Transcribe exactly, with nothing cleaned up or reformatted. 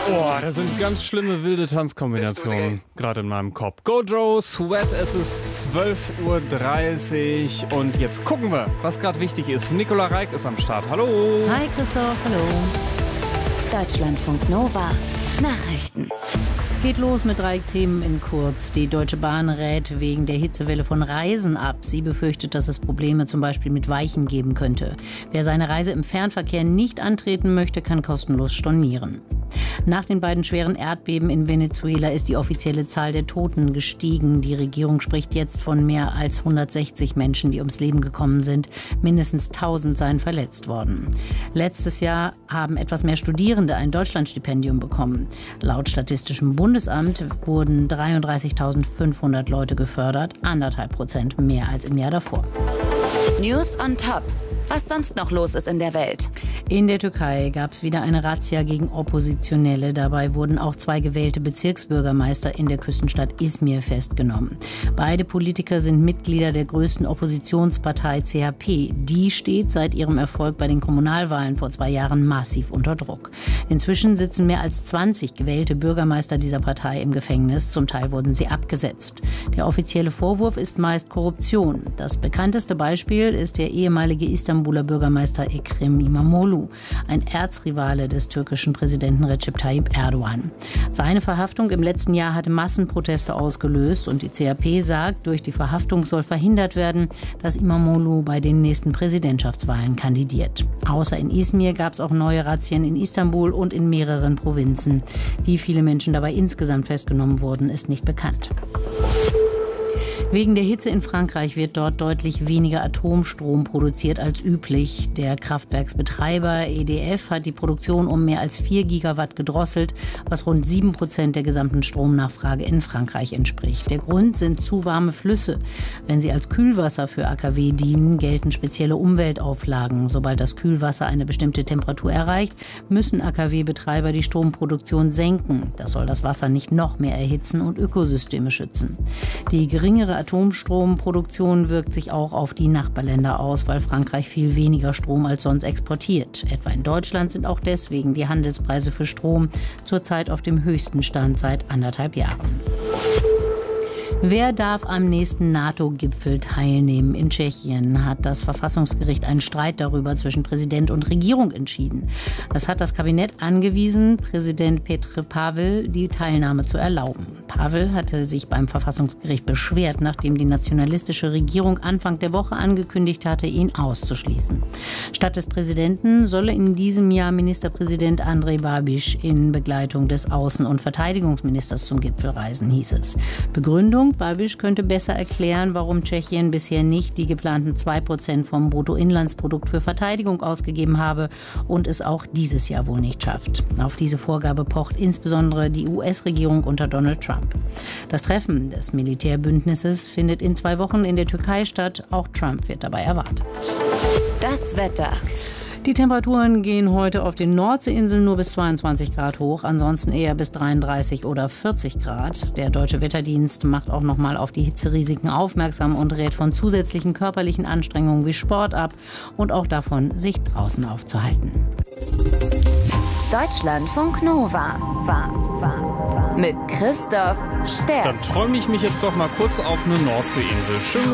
Oh, da sind ganz schlimme wilde Tanzkombinationen gerade in meinem Kopf. Go Joe, Sweat, es ist zwölf Uhr dreißig und jetzt gucken wir, was gerade wichtig ist. Nicola Reik ist am Start. Hallo. Hi Christoph, hallo. Deutschlandfunk Nova Nachrichten. Geht los mit drei Themen in kurz. Die Deutsche Bahn rät wegen der Hitzewelle von Reisen ab. Sie befürchtet, dass es Probleme zum Beispiel mit Weichen geben könnte. Wer seine Reise im Fernverkehr nicht antreten möchte, kann kostenlos stornieren. Nach den beiden schweren Erdbeben in Venezuela ist die offizielle Zahl der Toten gestiegen. Die Regierung spricht jetzt von mehr als hundertsechzig Menschen, die ums Leben gekommen sind. Mindestens tausend seien verletzt worden. Letztes Jahr haben etwas mehr Studierende ein Deutschlandstipendium bekommen. Laut Statistischem Bundesamt wurden dreiunddreißigtausendfünfhundert Leute gefördert, anderthalb Prozent mehr als im Jahr davor. News on Top. Was sonst noch los ist in der Welt. In der Türkei gab es wieder eine Razzia gegen Oppositionelle. Dabei wurden auch zwei gewählte Bezirksbürgermeister in der Küstenstadt Izmir festgenommen. Beide Politiker sind Mitglieder der größten Oppositionspartei C H P. Die steht seit ihrem Erfolg bei den Kommunalwahlen vor zwei Jahren massiv unter Druck. Inzwischen sitzen mehr als zwanzig gewählte Bürgermeister dieser Partei im Gefängnis. Zum Teil wurden sie abgesetzt. Der offizielle Vorwurf ist meist Korruption. Das bekannteste Beispiel ist der ehemalige Istanbuler Bürgermeister Ekrem İmamoğlu, ein Erzrivale des türkischen Präsidenten Recep Tayyip Erdogan. Seine Verhaftung im letzten Jahr hatte Massenproteste ausgelöst und die C H P sagt, durch die Verhaftung soll verhindert werden, dass İmamoğlu bei den nächsten Präsidentschaftswahlen kandidiert. Außer in Izmir gab es auch neue Razzien in Istanbul und in mehreren Provinzen. Wie viele Menschen dabei insgesamt festgenommen wurden, ist nicht bekannt. Wegen der Hitze in Frankreich wird dort deutlich weniger Atomstrom produziert als üblich. Der Kraftwerksbetreiber E D F hat die Produktion um mehr als vier Gigawatt gedrosselt, was rund sieben Prozent der gesamten Stromnachfrage in Frankreich entspricht. Der Grund sind zu warme Flüsse. Wenn sie als Kühlwasser für A K W dienen, gelten spezielle Umweltauflagen. Sobald das Kühlwasser eine bestimmte Temperatur erreicht, müssen A K W-Betreiber die Stromproduktion senken. Das soll das Wasser nicht noch mehr erhitzen und Ökosysteme schützen. Die geringere Atomstromproduktion wirkt sich auch auf die Nachbarländer aus, weil Frankreich viel weniger Strom als sonst exportiert. Etwa in Deutschland sind auch deswegen die Handelspreise für Strom zurzeit auf dem höchsten Stand seit anderthalb Jahren. Wer darf am nächsten NATO-Gipfel teilnehmen? In Tschechien hat das Verfassungsgericht einen Streit darüber zwischen Präsident und Regierung entschieden. Das hat das Kabinett angewiesen, Präsident Petr Pavel die Teilnahme zu erlauben. Pavel hatte sich beim Verfassungsgericht beschwert, nachdem die nationalistische Regierung Anfang der Woche angekündigt hatte, ihn auszuschließen. Statt des Präsidenten solle in diesem Jahr Ministerpräsident Andrej Babiš in Begleitung des Außen- und Verteidigungsministers zum Gipfel reisen, hieß es. Begründung: Babiš könnte besser erklären, warum Tschechien bisher nicht die geplanten zwei Prozent vom Bruttoinlandsprodukt für Verteidigung ausgegeben habe und es auch dieses Jahr wohl nicht schafft. Auf diese Vorgabe pocht insbesondere die U S-Regierung unter Donald Trump. Das Treffen des Militärbündnisses findet in zwei Wochen in der Türkei statt. Auch Trump wird dabei erwartet. Das Wetter. Die Temperaturen gehen heute auf den Nordseeinseln nur bis zweiundzwanzig Grad hoch, ansonsten eher bis dreiunddreißig oder vierzig Grad. Der Deutsche Wetterdienst macht auch noch mal auf die Hitzerisiken aufmerksam und rät von zusätzlichen körperlichen Anstrengungen wie Sport ab und auch davon, sich draußen aufzuhalten. Deutschlandfunk Nova. Mit Christoph Sterz. Dann träume ich mich jetzt doch mal kurz auf eine Nordseeinsel. Schön